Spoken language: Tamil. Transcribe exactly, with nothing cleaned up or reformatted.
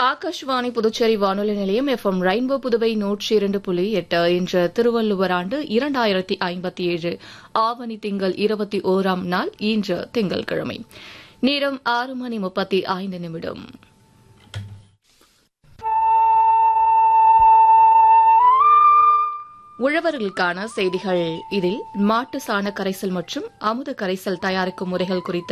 ஆகாஷ்வாணி புதுச்சேரி வானொலி நிலையம் எஃப் எம் ரெயின்போ புதுவை நூற்றி இரண்டு புள்ளி எட்டு இன்று திருவள்ளுவர் ஆண்டு இரண்டாயிரத்தி ஐம்பத்தி ஏழு ஆவணி திங்கள் இருபத்தி ஓராம் நாள் இன்று திங்கட்கிழமை. நேரம் ஆறு மணி முப்பத்தி ஐந்து நிமிடம். உழவர்களுக்கான செய்திகள். இதில் மாட்டு சாண கரைசல் மற்றும் அமுத கரைசல் தயாரிக்கும் முறைகள் குறித்த